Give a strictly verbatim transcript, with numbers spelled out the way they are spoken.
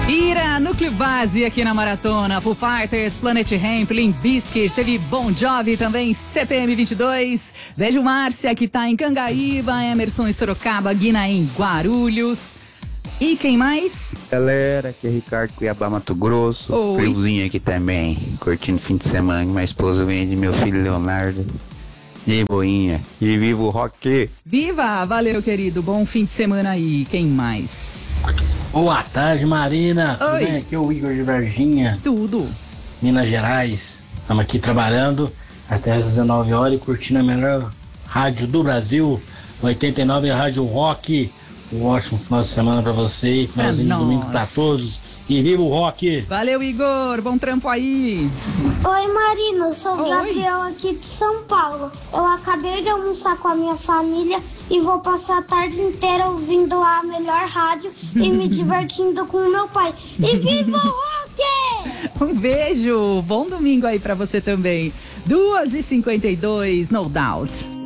Ira, Núcleo Base aqui na Maratona, Foo Fighters, Planet Hemp, Limp Bizkit, teve Bon Jovi também, C P M vinte e dois, Beijo Márcia que tá em Cangaíba, Emerson em Sorocaba, Guina em Guarulhos. E quem mais? Galera, aqui é Ricardo Cuiabá, Mato Grosso. Oi. Friozinho aqui também, curtindo o fim de semana. Minha esposa vem de meu filho Leonardo. E boinha. E viva o rock! Viva! Valeu, querido. Bom fim de semana aí. Quem mais? Boa tarde, Marina. Tudo Oi. bem? Aqui é o Igor de Varginha, Tudo. Minas Gerais. Estamos aqui trabalhando até às dezenove horas e curtindo a melhor rádio do Brasil, oitenta e nove Rádio Rock. Um ótimo final de semana pra você e finalzinho de É domingo nóis. pra todos. E viva o rock! Valeu, Igor. Bom trampo aí. Oi, Marina, eu sou o Oi. Gabriel aqui de São Paulo. Eu acabei de almoçar com a minha família e vou passar a tarde inteira ouvindo a melhor rádio e me divertindo com o meu pai. E viva o rock! Um beijo. Bom domingo aí pra você também. duas e cinquenta e dois, no doubt.